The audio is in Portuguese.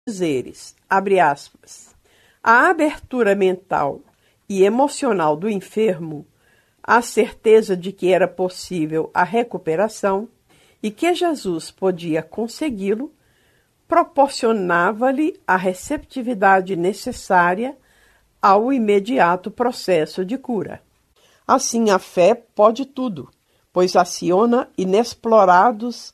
dizeres, abre aspas, a abertura mental e emocional do enfermo, a certeza de que era possível a recuperação e que Jesus podia consegui-lo, proporcionava-lhe a receptividade necessária ao imediato processo de cura. Assim, a fé pode tudo, pois aciona inexplorados